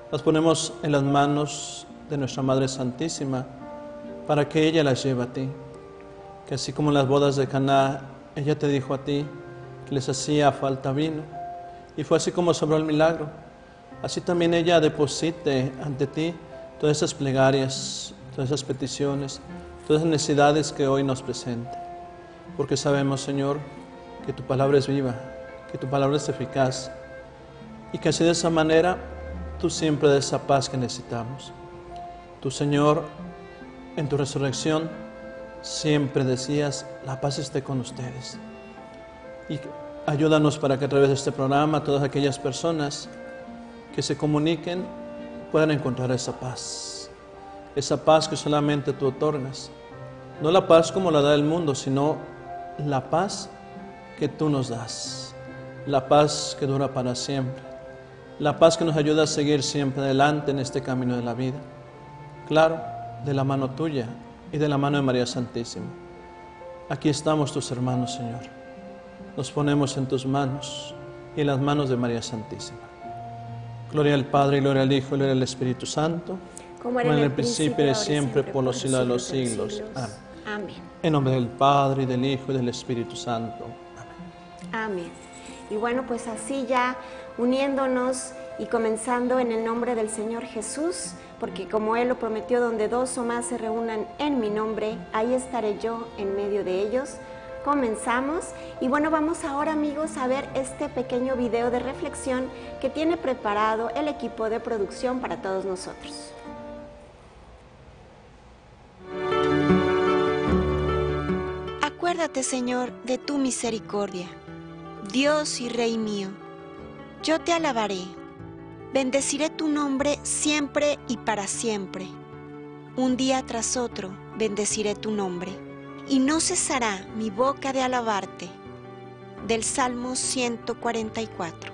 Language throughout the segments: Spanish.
Las ponemos en las manos de nuestra Madre Santísima para que ella las lleve a ti. Que así como en las bodas de Caná, ella te dijo a ti que les hacía falta vino, y fue así como sobró el milagro. Así también ella deposite ante ti todas esas plegarias, todas esas peticiones, todas las necesidades que hoy nos presenta. Porque sabemos, Señor, que tu palabra es viva, que tu palabra es eficaz, y que así de esa manera tú siempre des esa paz que necesitamos. Tú, Señor, en tu resurrección siempre decías, la paz esté con ustedes. Y ayúdanos para que a través de este programa todas aquellas personas que se comuniquen puedan encontrar esa paz que solamente tú otorgas. No la paz como la da el mundo, sino la paz que tú nos das, la paz que dura para siempre, la paz que nos ayuda a seguir siempre adelante en este camino de la vida. Claro, de la mano tuya y de la mano de María Santísima. Aquí estamos tus hermanos, Señor. Nos ponemos en tus manos y en las manos de María Santísima. Gloria al Padre, gloria al Hijo, gloria al Espíritu Santo, como en el principio y siempre, por los siglos de los siglos. Amén. Amén. En nombre del Padre, y del Hijo, y del Espíritu Santo. Amén. Amén. Y bueno, pues así ya uniéndonos y comenzando en el nombre del Señor Jesús, porque como Él lo prometió, donde dos o más se reúnan en mi nombre, ahí estaré yo en medio de ellos. Comenzamos y bueno, vamos ahora, amigos, a ver este pequeño video de reflexión que tiene preparado el equipo de producción para todos nosotros. Acuérdate, Señor, de tu misericordia, Dios y Rey mío. Yo te alabaré, bendeciré tu nombre siempre y para siempre. Un día tras otro bendeciré tu nombre, y no cesará mi boca de alabarte. Del Salmo 144.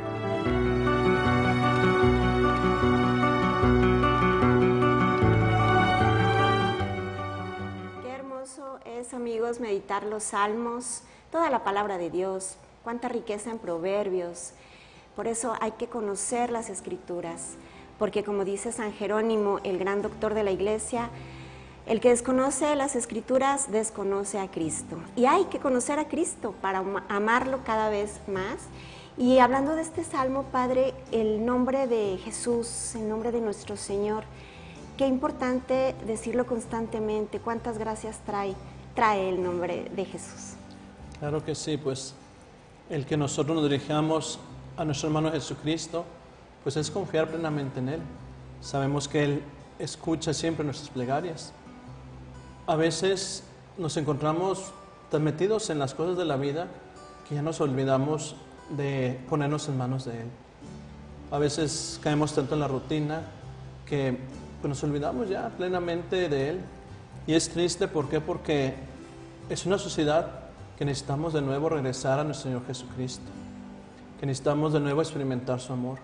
Qué hermoso es, amigos, meditar los salmos, toda la palabra de Dios, cuánta riqueza en proverbios. Por eso hay que conocer las Escrituras, porque como dice San Jerónimo, el gran doctor de la Iglesia, el que desconoce las Escrituras desconoce a Cristo. Y hay que conocer a Cristo para amarlo cada vez más. Y hablando de este salmo, Padre, el nombre de Jesús, el nombre de nuestro Señor, qué importante decirlo constantemente. Cuántas gracias trae el nombre de Jesús. Claro que sí, pues el que nosotros nos dirijamos a nuestro hermano Jesucristo, pues es confiar plenamente en Él. Sabemos que Él escucha siempre nuestras plegarias. A veces nos encontramos tan metidos en las cosas de la vida que ya nos olvidamos de ponernos en manos de Él. A veces caemos tanto en la rutina que pues, nos olvidamos ya plenamente de Él. Y es triste, ¿por qué? Porque es una sociedad que necesitamos de nuevo regresar a nuestro Señor Jesucristo, que necesitamos de nuevo experimentar su amor.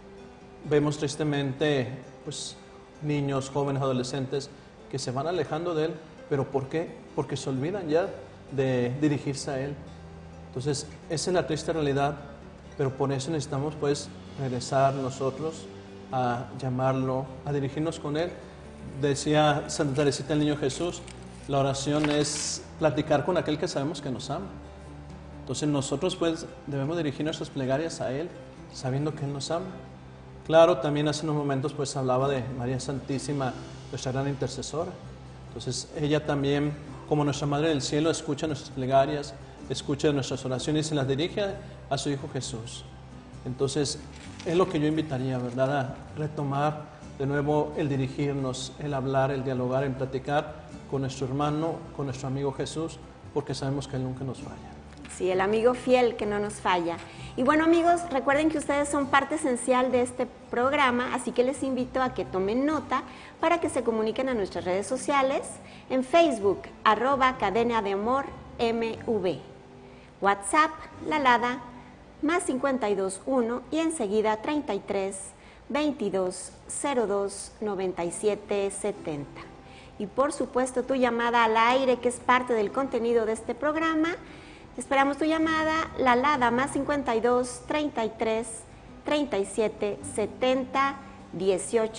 Vemos tristemente pues, niños, jóvenes, adolescentes que se van alejando de Él. ¿Pero por qué? Porque se olvidan ya de dirigirse a Él. Entonces, esa es la triste realidad, pero por eso necesitamos pues regresar nosotros a llamarlo, a dirigirnos con Él. Decía Santa Teresita del Niño Jesús, la oración es platicar con aquel que sabemos que nos ama. Entonces nosotros pues debemos dirigir nuestras plegarias a Él, sabiendo que Él nos ama. Claro, también hace unos momentos pues hablaba de María Santísima, nuestra gran intercesora. Entonces ella también, como nuestra Madre del Cielo, escucha nuestras plegarias, escucha nuestras oraciones y se las dirige a su Hijo Jesús. Entonces es lo que yo invitaría, ¿verdad?, a retomar de nuevo el dirigirnos, el hablar, el dialogar, el platicar con nuestro hermano, con nuestro amigo Jesús, porque sabemos que Él nunca nos falla. Sí, el amigo fiel que no nos falla. Y bueno, amigos, recuerden que ustedes son parte esencial de este programa, así que les invito a que tomen nota para que se comuniquen a nuestras redes sociales, en Facebook, @Cadena de Amor MV, WhatsApp, Lalada, +52 1 y enseguida 33 22 02 97 70. Y por supuesto tu llamada al aire, que es parte del contenido de este programa. Esperamos tu llamada, Lalada, +52 33 37 70 18